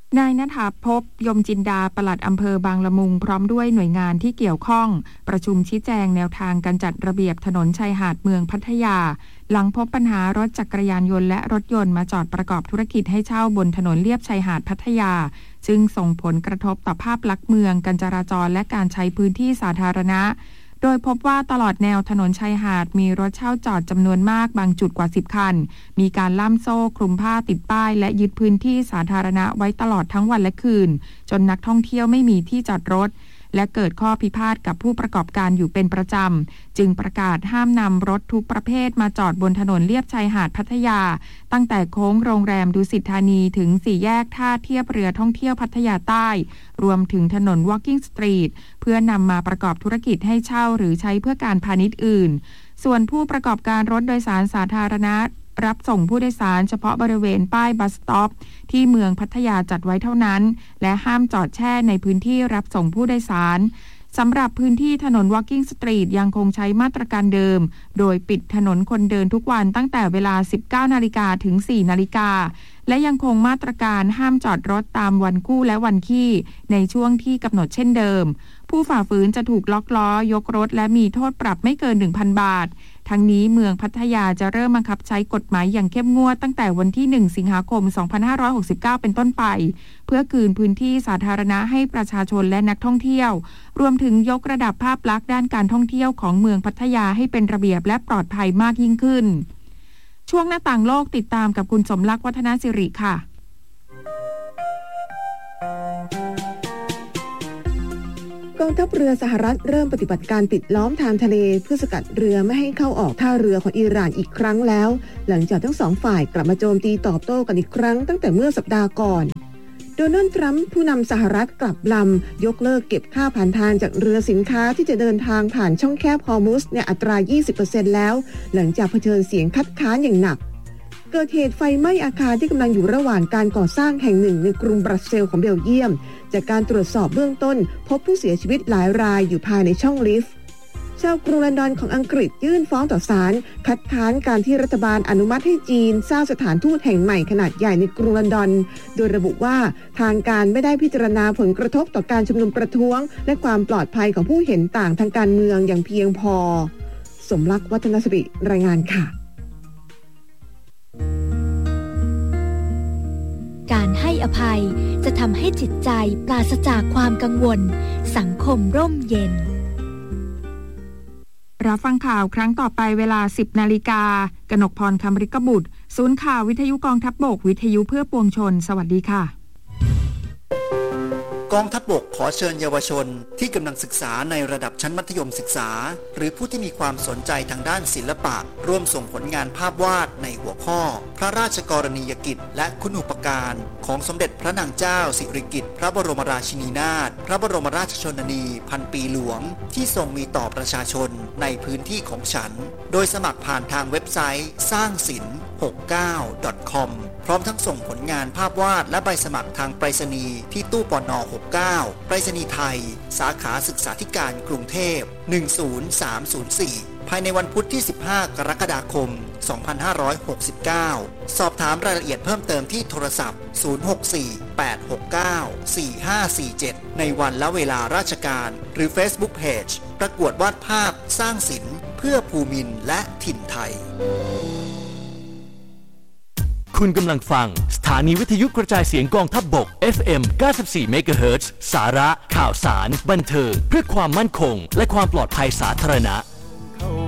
นายณฐาภพยมจินดาปลัดอำเภอบางละมุงพร้อมด้วยหน่วยงานที่เกี่ยวข้องประชุมชี้แจงแนวทางการจัดระเบียบถนนชายหาดเมืองพัทยาหลังพบปัญหารถจักรยานยนต์และรถยนต์มาจอดประกอบธุรกิจให้เช่าบนถนนเลียบชายหาดพัทยาซึ่งส่งผลกระทบต่อภาพลักษณ์เมืองการจราจรและการใช้พื้นที่สาธารณะโดยพบว่าตลอดแนวถนนชายหาดมีรถเช่าจอดจำนวนมากบางจุดกว่า10คันมีการล่ามโซ่คลุมผ้าติดป้ายและยึดพื้นที่สาธารณะไว้ตลอดทั้งวันและคืนจนนักท่องเที่ยวไม่มีที่จอดรถและเกิดข้อพิพาทกับผู้ประกอบการอยู่เป็นประจำจึงประกาศห้ามนำรถทุกประเภทมาจอดบนถนนเลียบชายหาดพัทยาตั้งแต่โค้งโรงแรมดุสิตธานีถึง4แยกท่าเทียบเรือท่องเที่ยวพัทยาใต้รวมถึงถนน Walking Street เพื่อนำมาประกอบธุรกิจให้เช่าหรือใช้เพื่อการพาณิชย์อื่นส่วนผู้ประกอบการรถโดยสารสาธารณะรับส่งผู้โดยสารเฉพาะบริเวณป้ายบัสสต็อปที่เมืองพัทยาจัดไว้เท่านั้นและห้ามจอดแช่ในพื้นที่รับส่งผู้โดยสารสำหรับพื้นที่ถนน Walking Street ยังคงใช้มาตรการเดิมโดยปิดถนนคนเดินทุกวันตั้งแต่เวลา 19:00 นถึง 4:00 นและยังคงมาตรการห้ามจอดรถตามวันคู่และวันขี้ในช่วงที่กำหนดเช่นเดิมผู้ฝ่าฝืนจะถูกล็อกล้อยกรถและมีโทษปรับไม่เกิน 1,000 บาททั้งนี้เมืองพัทยาจะเริ่มบังคับใช้กฎหมายอย่างเข้มงวดตั้งแต่วันที่ 1 สิงหาคม 2569 เป็นต้นไปเพื่อคืนพื้นที่สาธารณะให้ประชาชนและนักท่องเที่ยวรวมถึงยกระดับภาพลักษณ์ด้านการท่องเที่ยวของเมืองพัทยาให้เป็นระเบียบและปลอดภัยมากยิ่งขึ้นช่วงหน้าต่างโลกติดตามกับคุณสมรักษ์วัฒนสิริค่ะกองทัพเรือสหรัฐเริ่มปฏิบัติการปิดล้อมทางทะเลเพื่อสกัดเรือไม่ให้เข้าออกท่าเรือของอิหร่านอีกครั้งแล้วหลังจากทั้งสองฝ่ายกลับมาโจมตีตอบโต้กันอีกครั้งตั้งแต่เมื่อสัปดาห์ก่อนโดนัลด์ทรัมป์ผู้นำสหรัฐกลับลำยกเลิกเก็บค่าผ่านทางจากเรือสินค้าที่จะเดินทางผ่านช่องแคบฮอร์มุซในอัตรา 20% แล้วหลังจากเผชิญเสียงคัดค้านอย่างหนักเกิดเหตุไฟไหม้อาคารที่กำลังอยู่ระหว่างการก่อสร้างแห่งหนึ่งในกรุงบรัสเซลส์ของเบลเยียมจากการตรวจสอบเบื้องต้นพบผู้เสียชีวิตหลายรายอยู่ภายในช่องลิฟต์ชาวกรุงลอนดอนของอังกฤษยื่นฟ้องต่อศาลคัดค้านการที่รัฐบาลอนุมัติให้จีนสร้างสถานทูตแห่งใหม่ขนาดใหญ่ในกรุงลอนดอนโดยระบุว่าทางการไม่ได้พิจารณาผลกระทบต่อการชุมนุมประท้วงและความปลอดภัยของผู้เห็นต่างทางการเมืองอย่างเพียงพอสมรักษ์วัฒนสิริรายงานค่ะการให้อภัยจะทำให้จิตใจปราศจากความกังวลสังคมร่มเย็นรับฟังข่าวครั้งต่อไปเวลา 10 นาฬิกา กนกพร คำฤกบุตรศูนย์ข่าววิทยุกองทัพบกวิทยุเพื่อปวงชนสวัสดีค่ะกองทัพบกขอเชิญเยาวชนที่กำลังศึกษาในระดับชั้นมัธยมศึกษาหรือผู้ที่มีความสนใจทางด้านศิลปะร่วมส่งผลงานภาพวาดในหัวข้อพระราชกรณียกิจและคุณูปการของสมเด็จพระนางเจ้าสิริกิติ์พระบรมราชินีนาถพระบรมราชชนนีพันปีหลวงที่ทรงมีต่อประชาชนในพื้นที่ของฉันโดยสมัครผ่านทางเว็บไซต์สร้างศิลป์69.com พร้อมทั้งส่งผลงานภาพวาดและใบสมัครทางไปรษณีย์ที่ตู้ปน69ไปรษณีย์ไทยสาขาศึกษาธิการกรุงเทพ10304ภายในวันพุธที่15กรกฎาคม2569สอบถามรายละเอียดเพิ่มเติมที่โทรศัพท์064-869-4547ในวันและเวลาราชการหรือ Facebook Page ประกวดวาดภาพสร้างศิลป์เพื่อภูมินทร์และถิ่นไทยคุณกำลังฟังสถานีวิทยุกระจายเสียงกองทัพบก FM 94 MHz สาระข่าวสารบันเทิงเพื่อความมั่นคงและความปลอดภัยสาธารณะ